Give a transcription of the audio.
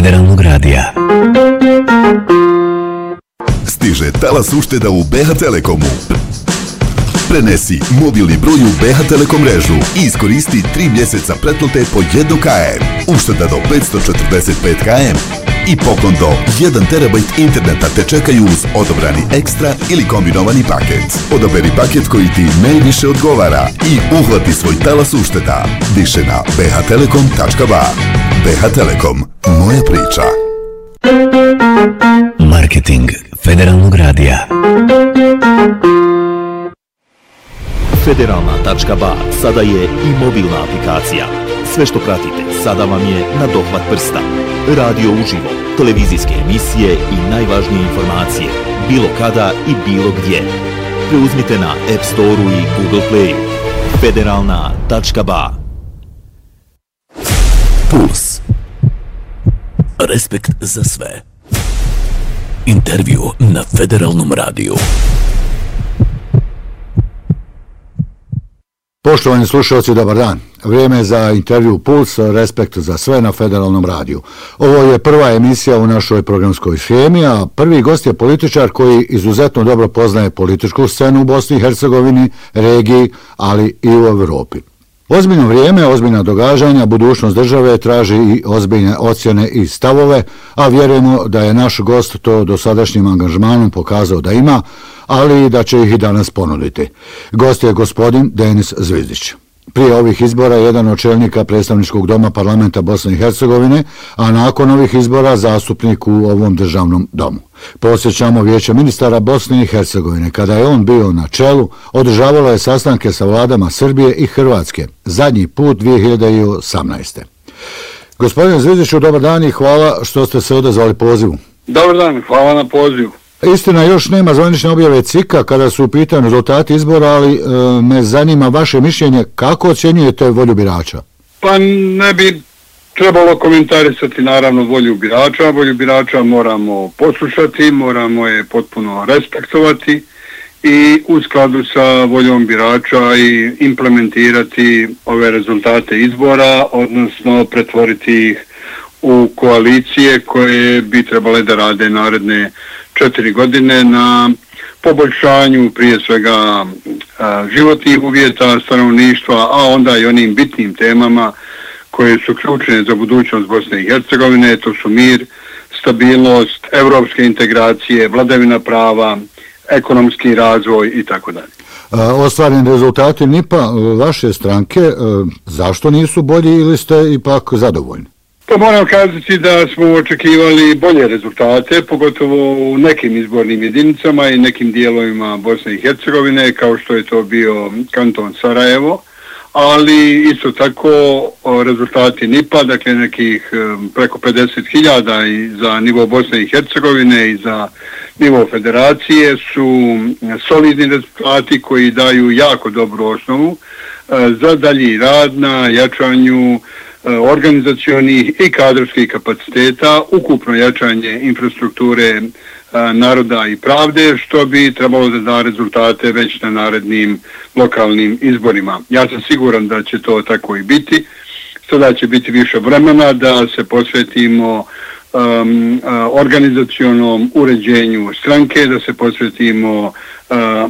Federalnog radija. Stiže talas ušteda u BH Telekomu. Prenesi mobilni broj u BH Telekom mrežu i iskoristi 3 mjeseca pretplate po 1 km. Ušteda do 545 km i poklon do 1 terabajt interneta te čekaju uz odobrani ekstra ili kombinovani paket. Odaberi paket koji ti najviše odgovara i uhvati svoj talas ušteda. Više na bhtelekom.ba. BH Telekom, moja priča. Marketing Federalnog radija. Federalna.ba sada je i mobilna aplikacija. Sve što pratite sada vam je na dohvat prsta. Radio uživo, televizijske emisije i najvažnije informacije, bilo kada i bilo gdje. Preuzmite na App Store-u i Google Play-u. Federalna.ba. Puls. Respekt za sve. Intervju na Federalnom radiju. Poštovani slušalci, dobar dan. Vrijeme je za intervju Puls, respekt za sve na Federalnom radiju. Ovo je prva emisija u našoj programskoj shemi, a prvi gost je političar koji izuzetno dobro poznaje političku scenu u Bosni i Hercegovini, regiji, ali i u Europi. Ozbiljno vrijeme, ozbiljna događanja, budućnost države traži i ozbiljne ocjene i stavove, a vjerujemo da je naš gost to dosadašnjim angažmanom pokazao da ima, ali i da će ih i danas ponuditi. Gost je gospodin Denis Zvizdić. Prije ovih izbora jedan od čelnika predstavničkog doma parlamenta Bosne i Hercegovine, a nakon ovih izbora zastupnik u ovom državnom domu. Podsjećamo, Vijeće ministara Bosne i Hercegovine, kada je on bio na čelu, održavalo je sastanke sa vladama Srbije i Hrvatske, zadnji put 2018. Gospodine Zvizdiću, dobar dan i hvala što ste se odazvali pozivu. Dobar dan, hvala na pozivu. Istina, još nema zvanične objave CIK-a kada su u pitanju rezultati izbora, ali me zanima vaše mišljenje, kako ocjenjujete volju birača? Pa ne bi trebalo komentarisati naravno volju birača. Volju birača moramo poslušati, moramo je potpuno respektovati i u skladu sa voljom birača i implementirati ove rezultate izbora, odnosno pretvoriti ih u koalicije koje bi trebale da rade naredne 4 godine na poboljšanju prije svega životnih uvjeta stanovništva, a onda i onim bitnim temama koje su ključne za budućnost Bosne i Hercegovine, to su mir, stabilnost, evropske integracije, vladavina prava, ekonomski razvoj i tako dalje. Ostvareni rezultati NIP-a vaše stranke, zašto nisu bolji ili ste ipak zadovoljni? Pa moram kazati da smo očekivali bolje rezultate, pogotovo u nekim izbornim jedinicama i nekim dijelovima Bosne i Hercegovine, kao što je to bio kanton Sarajevo, ali isto tako rezultati NIP-a, dakle nekih preko 50.000 i za nivo Bosne i Hercegovine i za nivo federacije su solidni rezultati koji daju jako dobru osnovu za dalji rad na jačanju organizacionih i kadrovskih kapaciteta, ukupno jačanje infrastrukture naroda i pravde, što bi trebalo da da rezultate već na narednim lokalnim izborima. Ja sam siguran da će to tako i biti. Sada će biti više vremena da se posvetimo organizacionom uređenju stranke, da se posvetimo